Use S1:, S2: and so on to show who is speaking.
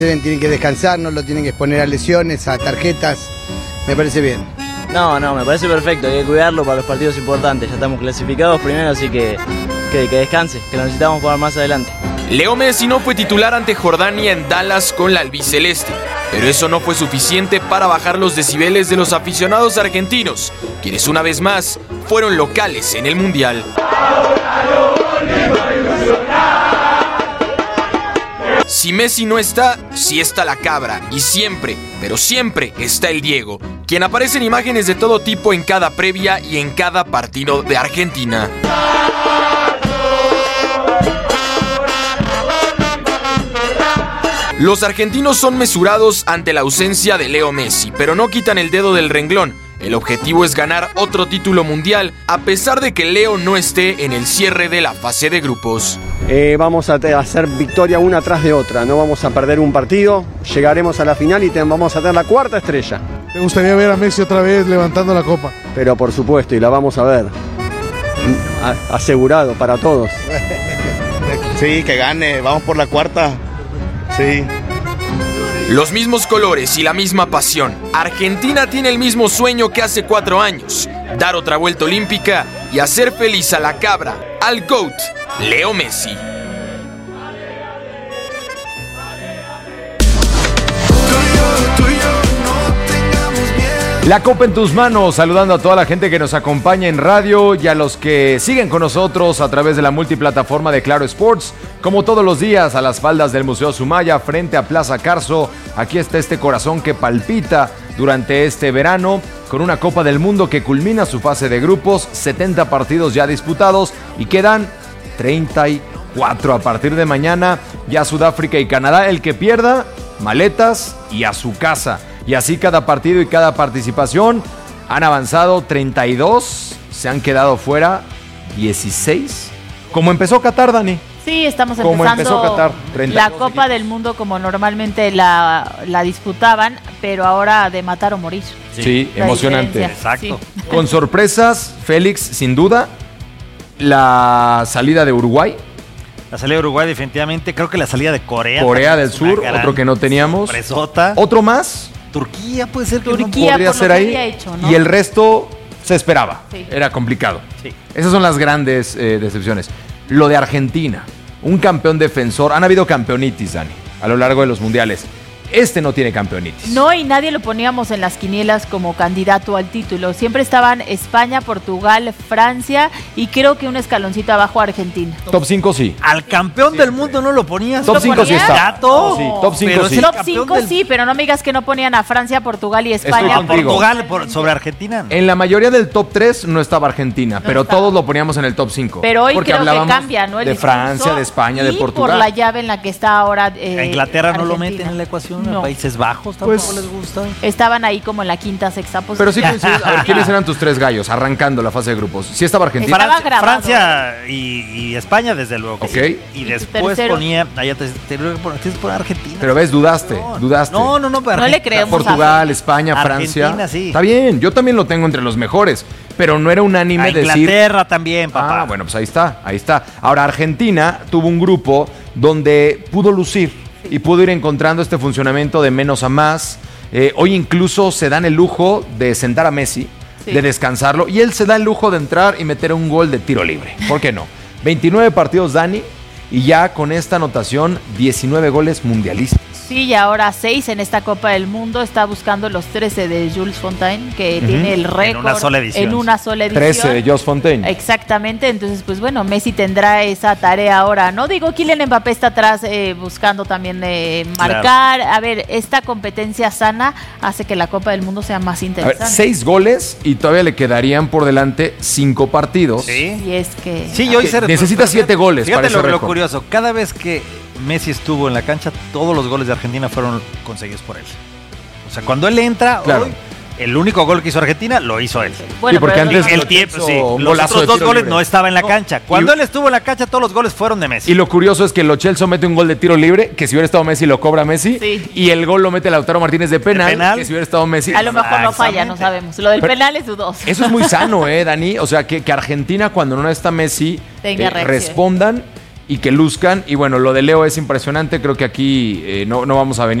S1: Tienen que descansar, no lo tienen que exponer a lesiones, a tarjetas. Me parece bien.
S2: No, me parece perfecto. Hay que cuidarlo para los partidos importantes. Ya estamos clasificados primero, así que descanse, que lo necesitamos para más adelante.
S3: Leo Messi no fue titular ante Jordania en Dallas con la albiceleste, pero eso no fue suficiente para bajar los decibeles de los aficionados argentinos, quienes una vez más fueron locales en el Mundial. Si Messi no está, sí está la cabra, y siempre, pero siempre está el Diego, quien aparece en imágenes de todo tipo en cada previa y en cada partido de Argentina. Los argentinos son mesurados ante la ausencia de Leo Messi, pero no quitan el dedo del renglón. El objetivo es ganar otro título mundial, a pesar de que Leo no esté en el cierre de la fase de grupos.
S4: Vamos a hacer victoria una tras de otra, no vamos a perder un partido, llegaremos a la final y vamos a tener la cuarta estrella.
S5: ¿Te gustaría ver a Messi otra vez levantando la copa?
S4: Pero por supuesto, y la vamos a ver. Asegurado para todos.
S6: Sí, que gane, vamos por la cuarta. Sí.
S3: Los mismos colores y la misma pasión. Argentina tiene el mismo sueño que hace 4 años: dar otra vuelta olímpica y hacer feliz a la cabra, al GOAT, Leo Messi.
S7: La Copa en tus manos, saludando a toda la gente que nos acompaña en radio y a los que siguen con nosotros a través de la multiplataforma de Claro Sports. Como todos los días, a las faldas del Museo Sumaya, frente a Plaza Carso, aquí está este corazón que palpita durante este verano, con una Copa del Mundo que culmina su fase de grupos, 70 partidos ya disputados y quedan 34 a partir de mañana, ya Sudáfrica y Canadá. El que pierda, maletas y a su casa. Y así cada partido y cada participación. Han avanzado 32, se han quedado fuera 16. Como empezó Qatar, Dani.
S8: Sí, estamos
S7: Como
S8: empezando
S7: empezó Qatar, 32,
S8: la Copa del Mundo como normalmente la disputaban, pero ahora de matar o morir.
S7: Sí, emocionante.
S8: Exacto. Sí.
S7: Con sorpresas, Félix, sin duda, la salida de Uruguay.
S9: La salida de Uruguay definitivamente, creo que la salida de Corea.
S7: Corea del Sur, otro que no teníamos.
S9: Sorpresota.
S7: Otro más.
S9: Turquía puede ser que
S7: Turquía, podría ser ahí. Hecho, ¿no? Y el resto se esperaba. Sí. Era complicado. Sí. Esas son las grandes decepciones. Lo de Argentina, un campeón defensor. Han habido campeonitis, Dani, a lo largo de los mundiales. Este no tiene campeonitis.
S8: No, y nadie lo poníamos en las quinielas como candidato al título. Siempre estaban España, Portugal, Francia y creo que un escaloncito abajo Argentina.
S7: Top 5 sí.
S9: Al campeón del mundo no lo ponías.
S7: Top 5 sí está.
S8: No.
S7: Sí, top 5 sí.
S8: Top 5 sí, pero no me digas que no ponían a Francia, Portugal y España.
S9: A Portugal sobre Argentina.
S7: En la mayoría del top 3 no estaba Argentina, pero todos lo poníamos en el top 5.
S8: Pero hoy creo que cambia, ¿no?
S7: De Francia, de España, de Portugal.
S8: Por la llave en la que está ahora
S9: a Inglaterra
S8: Argentina.
S9: No lo meten en la ecuación. No. Países Bajos tampoco les gusta.
S8: Estaban ahí como en la quinta, sexta posición.
S7: Pero sí coinciden. A ver, ¿quiénes eran tus 3 gallos arrancando la fase de grupos? Sí estaba Argentina.
S9: Francia y España, desde luego.
S7: Ok.
S9: Sí. Y después ponía... Allá tienes que poner Argentina.
S7: Pero ves, dudaste.
S9: No.
S8: No le creemos.
S7: Portugal, España, Francia.
S9: Argentina, sí.
S7: Está bien, yo también lo tengo entre los mejores. Pero no era unánime decir...
S9: Inglaterra también, papá.
S7: Bueno, pues ahí está. Ahora, Argentina tuvo un grupo donde pudo lucir. Y pudo ir encontrando este funcionamiento de menos a más. Hoy incluso se dan el lujo de sentar a Messi, de descansarlo. Y él se da el lujo de entrar y meter un gol de tiro libre. ¿Por qué no? 29 partidos, Dani. Y ya con esta anotación, 19 goles mundialistas.
S8: Sí, y ahora 6 en esta Copa del Mundo. Está buscando los 13 de Jules Fontaine, que tiene el récord. En una sola edición.
S7: 13 de Jules Fontaine.
S8: Exactamente. Entonces, pues bueno, Messi tendrá esa tarea ahora, ¿no? Digo, Kylian Mbappé está atrás buscando también marcar. Claro. A ver, esta competencia sana hace que la Copa del Mundo sea más interesante.
S7: A ver, 6 goles y todavía le quedarían por delante 5 partidos.
S9: Sí.
S8: Y es que...
S9: Sí, hoy
S7: necesita 7 goles para ese récord.
S9: Lo curioso, cada vez que Messi estuvo en la cancha, todos los goles de Argentina fueron conseguidos por él. O sea, cuando él entra, claro. Hoy, el único gol que hizo Argentina lo hizo él.
S7: Bueno, porque antes
S9: el tiempo, los otros 2 goles no estaba en la cancha. Cuando él estuvo en la cancha, todos los goles fueron de Messi.
S7: Y lo curioso es que Lo Celso mete un gol de tiro libre, que si hubiera estado Messi lo cobra Messi. Sí. Y el gol lo mete Lautaro Martínez de penal, que si hubiera estado Messi...
S8: A lo mejor no falla, no sabemos. Lo del penal es dudoso.
S7: Eso es muy sano, Dani. O sea, que Argentina, cuando no está Messi, respondan. y que luzcan. Y bueno, lo de Leo es impresionante. Creo que aquí no vamos a venir